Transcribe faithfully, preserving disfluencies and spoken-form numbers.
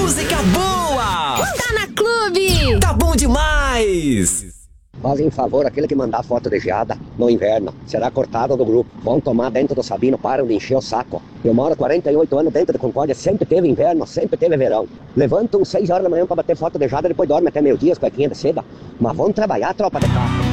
música boa! Tá na Clube! Tá bom demais! Fazem favor, aquele que mandar foto de geada no inverno será cortado do grupo. Vão tomar dentro do Sabino, param de encher o saco. Eu moro há quarenta e oito anos dentro de Concórdia, sempre teve inverno, sempre teve verão. Levantam seis horas da manhã pra bater foto de geada, depois dorme até meio-dia, as cuequinhas de seda. Mas vão trabalhar, tropa de carro.